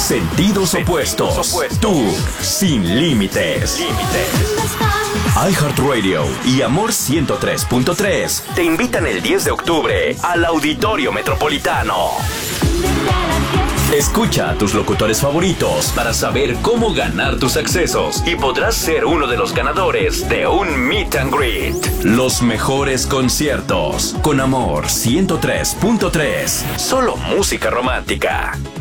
Sentidos opuestos. Tú, sin límites. iHeartRadio y Amor 103.3 te invitan el 10 de octubre al Auditorio Metropolitano. Escucha a tus locutores favoritos para saber cómo ganar tus accesos y podrás ser uno de los ganadores de un Meet and Greet. Los mejores conciertos con Amor 103.3. Solo música romántica.